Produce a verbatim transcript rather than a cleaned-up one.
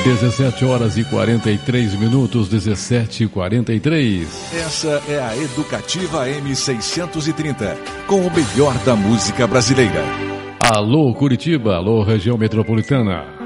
dezessete horas e quarenta e três minutos, dezessete e quarenta e três. Essa é a Educativa M seiscentos e trinta, com o melhor da música brasileira. Alô Curitiba, alô região metropolitana.